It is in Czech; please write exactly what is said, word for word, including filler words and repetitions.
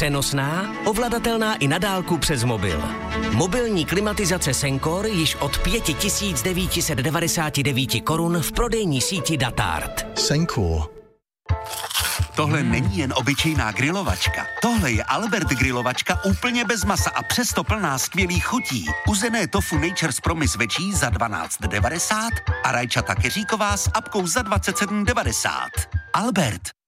Přenosná, ovladatelná i na dálku přes mobil. Mobilní klimatizace Sencor již od pět tisíc devět set devadesát devět korun v prodejní síti Datart. Sencor. Tohle není jen obyčejná grilovačka. Tohle je Albert grilovačka úplně bez masa a přesto plná skvělých chutí. Uzené tofu Nature's Promise večí za dvanáct devadesát a rajčata keříková s apkou za dvacet sedm devadesát. Albert.